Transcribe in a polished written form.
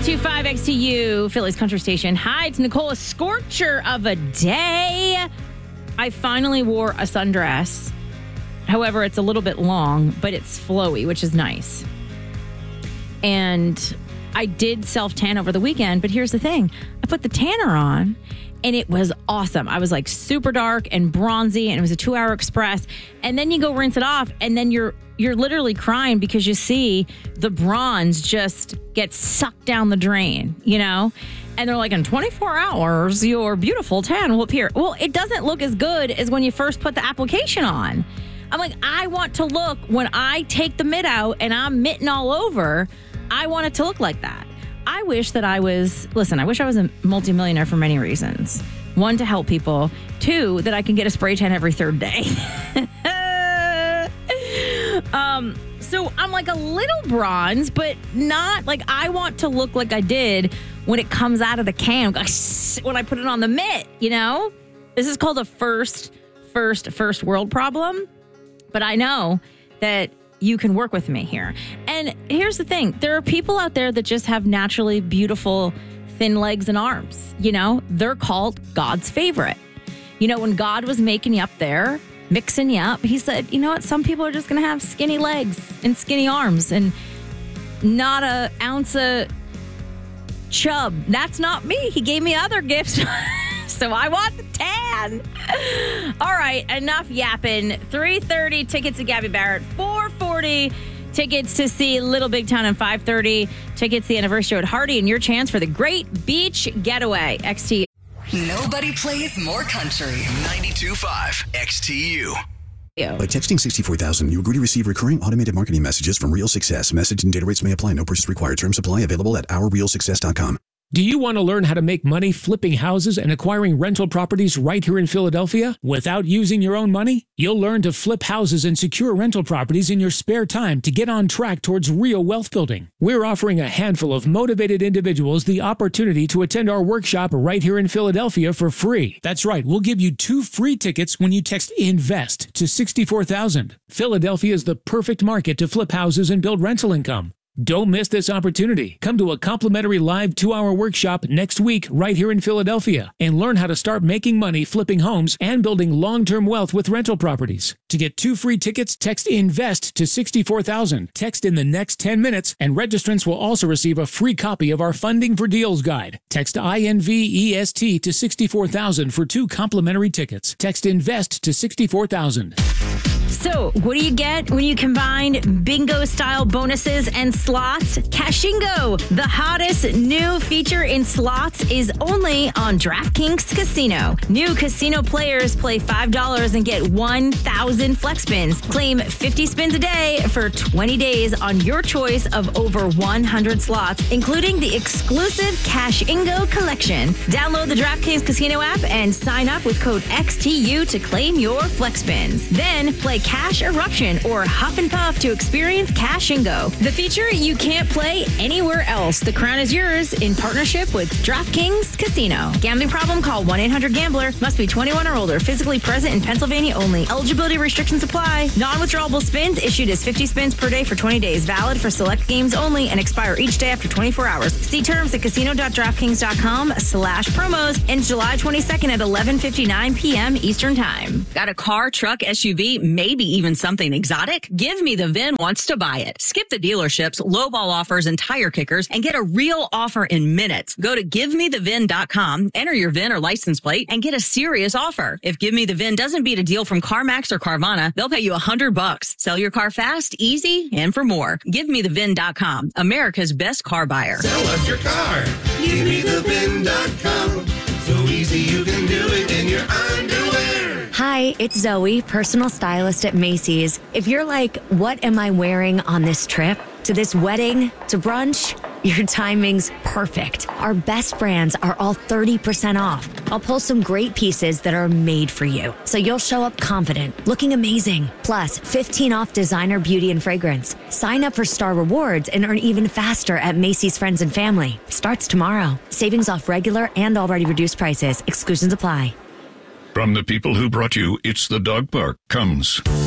92.5 XTU, Philly's country station. Hi, it's Nicole, a scorcher of a day. I finally wore a sundress. However, it's a little bit long, but it's flowy, which is nice. And I did self-tan over the weekend, but here's the thing. I put the tanner on, and it was awesome. I was like super dark and bronzy, and it was a 2-hour express. And then you go rinse it off, and then you're literally crying because you see the bronze just get sucked down the drain, you know? And they're like, in 24 hours, your beautiful tan will appear. Well, it doesn't look as good as when you first put the application on. I'm like, I want to look, when I take the mitt out and I'm mitting all over, I want it to look like that. I wish that I was a multimillionaire for many reasons. One, to help people. Two, that I can get a spray tan every third day. So I'm like a little bronze, but not like, I want to look like I did when it comes out of the can, when I put it on the mitt, you know? This is called a first world problem. But I know that you can work with me here. And here's the thing. There are people out there that just have naturally beautiful, thin legs and arms. You know, they're called God's favorite. You know, when God was making you up there, mixing you up, he said, you know what? Some people are just going to have skinny legs and skinny arms and not an ounce of chub. That's not me. He gave me other gifts. So I want the tan. All right, enough yapping. 3:30 tickets to Gabby Barrett. 4:40 tickets to see Little Big Town, and 5:30 tickets to the anniversary at Hardy, and your chance for the Great Beach Getaway. XT. Nobody plays more country. 92.5 XTU. By texting 64,000, you agree to receive recurring automated marketing messages from Real Success. Message and data rates may apply. No purchase required. Terms apply. Available at ourrealsuccess.com. Do you want to learn how to make money flipping houses and acquiring rental properties right here in Philadelphia without using your own money? You'll learn to flip houses and secure rental properties in your spare time to get on track towards real wealth building. We're offering a handful of motivated individuals the opportunity to attend our workshop right here in Philadelphia for free. That's right, we'll give you 2 free tickets when you text INVEST to 64,000. Philadelphia is the perfect market to flip houses and build rental income. Don't miss this opportunity. Come to a complimentary live 2-hour workshop next week right here in Philadelphia and learn how to start making money flipping homes and building long-term wealth with rental properties. To get 2 free tickets, text INVEST to 64,000. Text in the next 10 minutes, and registrants will also receive a free copy of our Funding for Deals guide. Text INVEST to 64,000 for 2 complimentary tickets. Text INVEST to 64,000. So, what do you get when you combine bingo-style bonuses and slots? Cashingo, the hottest new feature in slots, is only on DraftKings Casino. New casino players play $5 and get 1,000 flex spins. Claim 50 spins a day for 20 days on your choice of over 100 slots, including the exclusive Cashingo collection. Download the DraftKings Casino app and sign up with code XTU to claim your flex spins. Then play Cash Eruption or Huff and Puff to experience Cashingo, the feature you can't play anywhere else. The crown is yours in partnership with DraftKings Casino. Gambling problem? Call 1-800-GAMBLER. Must be 21 or older. Physically present in Pennsylvania only. Eligibility restrictions apply. Non-withdrawable spins issued as 50 spins per day for 20 days. Valid for select games only and expire each day after 24 hours. See terms at casino.draftkings.com/promos. Ends July 22nd at 11:59 p.m. Eastern Time. Got a car, truck, SUV, maybe even something exotic? Give Me the VIN wants to buy it. Skip the dealerships, lowball offers, and tire kickers and get a real offer in minutes. Go to GiveMeTheVIN.com, enter your VIN or license plate, and get a serious offer. If Give Me the VIN doesn't beat a deal from CarMax or Carvana, they'll pay you $100. Sell your car fast, easy, and for more. GiveMeTheVIN.com, America's best car buyer. Sell us your car. GiveMeTheVIN.com. So easy you can do it in your underwear. Hi, it's Zoe, personal stylist at Macy's. If you're like, what am I wearing on this trip? To this wedding? To brunch? Your timing's perfect. Our best brands are all 30% off. I'll pull some great pieces that are made for you, so you'll show up confident, looking amazing. Plus, 15 off designer beauty and fragrance. Sign up for Star Rewards and earn even faster at Macy's Friends and Family. Starts tomorrow. Savings off regular and already reduced prices. Exclusions apply. From the people who brought you It's the Dog Park comes